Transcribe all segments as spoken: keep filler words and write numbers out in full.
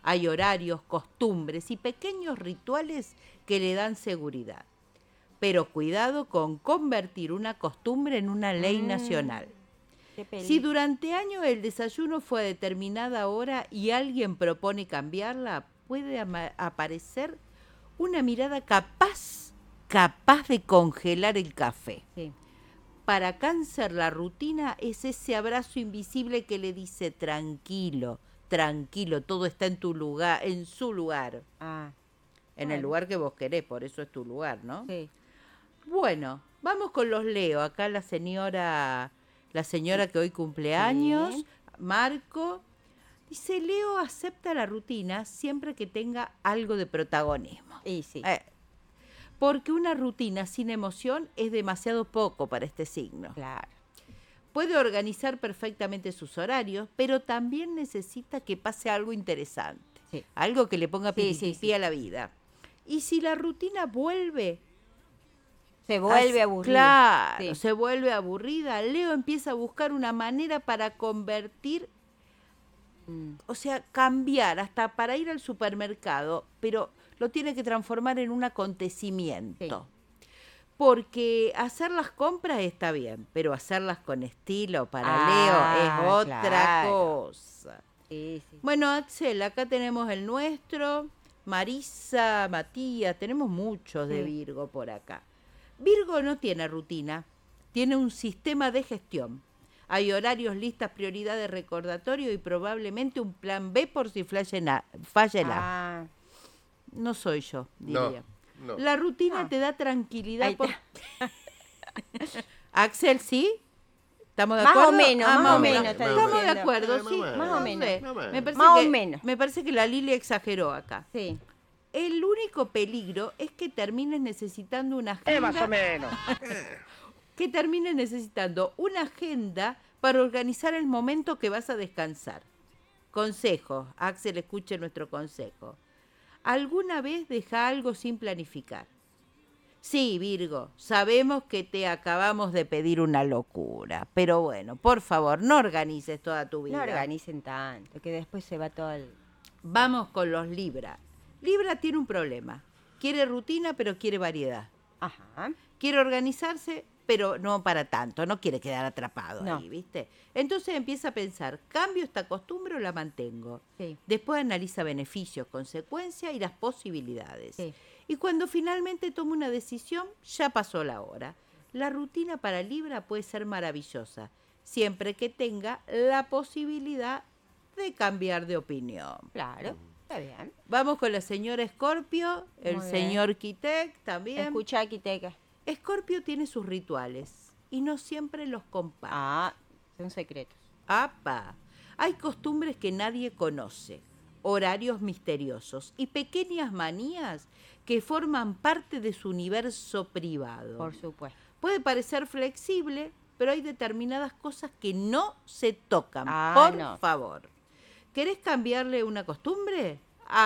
Hay horarios, costumbres y pequeños rituales que le dan seguridad. Pero cuidado con convertir una costumbre en una ley Mm, nacional. qué Si peligro. durante años el desayuno fue a determinada hora y alguien propone cambiarla, puede ama- aparecer una mirada capaz, capaz de congelar el café. Sí. Para Cáncer, la rutina es ese abrazo invisible que le dice tranquilo, tranquilo, todo está en tu lugar, en su lugar, Ah, en el bueno, lugar que vos querés, por eso es tu lugar, ¿no? sí. Bueno, vamos con los Leo. Acá la señora, la señora que hoy cumpleaños, Sí. Marco, dice, Leo acepta la rutina siempre que tenga algo de protagonismo. Y sí, Eh, porque una rutina sin emoción es demasiado poco para este signo. claro. Puede organizar perfectamente sus horarios, pero también necesita que pase algo interesante, Sí. algo que le ponga Sí, sí, piripipi sí. a la vida. Y si la rutina vuelve, Se vuelve As- aburrido. Claro, Sí. se vuelve aburrida. Leo empieza a buscar una manera para convertir, Mm, o sea, cambiar hasta para ir al supermercado, pero lo tiene que transformar en un acontecimiento. Porque hacer las compras está bien, pero hacerlas con estilo para Leo es Ah, otra claro. cosa. Sí, sí. Bueno, Axel, acá tenemos el nuestro, Marisa, Matías, tenemos muchos de Sí. Virgo por acá. Virgo no tiene rutina, tiene un sistema de gestión. Hay horarios, listas, prioridades, recordatorio y probablemente un plan B por si falle la. falle la. Ah, No soy yo, No, diría. no. La rutina No. te da tranquilidad. ahí Por... está. Axel, ¿sí? ¿Estamos de Más o acuerdo? menos, Ah, más o o menos menos, está más o Estamos de diciendo. acuerdo, Eh, más sí. o menos, Más o no menos. sé. más o menos. Me parece Más o que, menos. me parece que la Lili exageró acá. Sí. El único peligro es que termines necesitando una agenda. menos. Que termines necesitando una agenda para organizar el momento que vas a descansar. Consejo, Axel, escuche nuestro consejo. ¿Alguna vez deja algo sin planificar? Sí, Virgo, sabemos que te acabamos de pedir una locura, pero bueno, por favor, no organices toda tu vida. No organicen tanto, que después se va todo el... Vamos con los Libra. Libra tiene un problema. Quiere rutina, pero quiere variedad. Ajá. Quiere organizarse, pero no para tanto, no quiere quedar atrapado No. ahí, ¿viste? Entonces empieza a pensar, ¿cambio esta costumbre o la mantengo? Sí. Después analiza beneficios, consecuencias y las posibilidades. Sí. Y cuando finalmente toma una decisión, ya pasó la hora. La rutina para Libra puede ser maravillosa, siempre que tenga la posibilidad de cambiar de opinión. Claro, está bien. Vamos con la señora Escorpio, el Muy bien. señor Quitek también. Escucha aquí, Teca. Escorpio tiene sus rituales y no siempre los comparte. Ah, son secretos. ¡Apa! Hay costumbres que nadie conoce, horarios misteriosos y pequeñas manías que forman parte de su universo privado. Por supuesto. Puede parecer flexible, pero hay determinadas cosas que no se tocan. Ah, por no. favor. ¿Querés cambiarle una costumbre?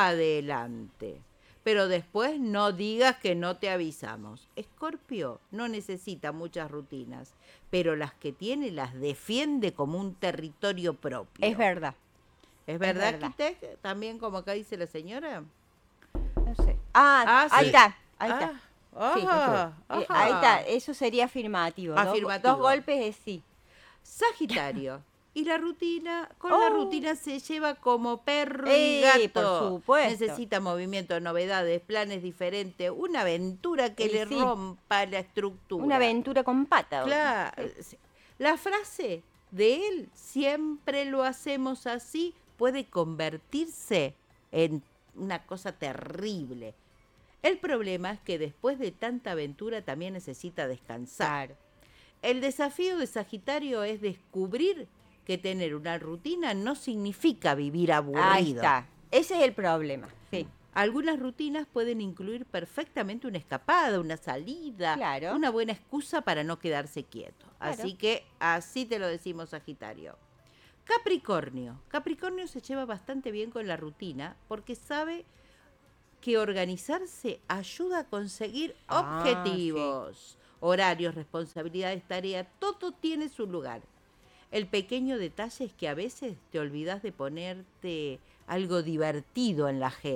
Adelante. Pero después no digas que no te avisamos. Escorpio no necesita muchas rutinas, pero las que tiene las defiende como un territorio propio. Es verdad. ¿Es verdad, verdad. Quitek? También como acá dice la señora. No sé. Ah, Ah, ahí sí. está. Ahí está. Ah, Sí. ajá, Eh, ajá. ahí está. Eso sería afirmativo. Dos- Afirmativo. Dos, golpes es sí. Sagitario. Y la rutina, con la Oh. rutina se lleva como perro Eh, y gato. por supuesto. Necesita movimiento, novedades, planes diferentes, una aventura que Y le sí. rompa la estructura. Una aventura con pata. Claro. La frase de él, siempre lo hacemos así, puede convertirse en una cosa terrible. El problema es que después de tanta aventura también necesita descansar. Claro. El desafío de Sagitario es descubrir que tener una rutina no significa vivir aburrido. Ahí está. Ese es el problema. Sí. Algunas rutinas pueden incluir perfectamente una escapada, una salida, Claro. una buena excusa para no quedarse quieto. Claro. Así que así te lo decimos, Sagitario. Capricornio. Capricornio se lleva bastante bien con la rutina porque sabe que organizarse ayuda a conseguir Ah, objetivos, horarios, responsabilidades, tareas, todo tiene su lugar. El pequeño detalle es que a veces te olvidas de ponerte algo divertido en la agenda.